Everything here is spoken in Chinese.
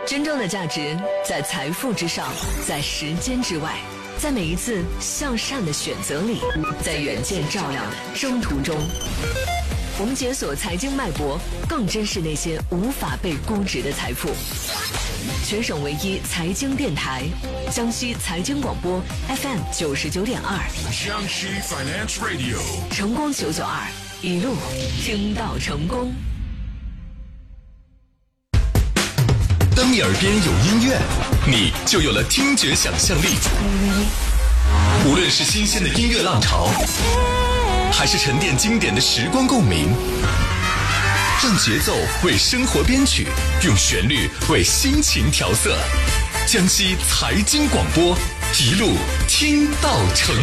真正的价值在财富之上，在时间之外，在每一次向善的选择里，在远见照亮的征途中。我们解锁财经脉搏，更珍视那些无法被估值的财富。全省唯一财经电台，江西财经广播 FM 99.2， 江西 Finance Radio， 成功992，一路听到成功。 当你耳边有音乐，你就有了听觉想象力。无论是新鲜的音乐浪潮，还是沉淀经典的时光共鸣，让节奏为生活编曲，用旋律为心情调色。江西财经广播，一路听到成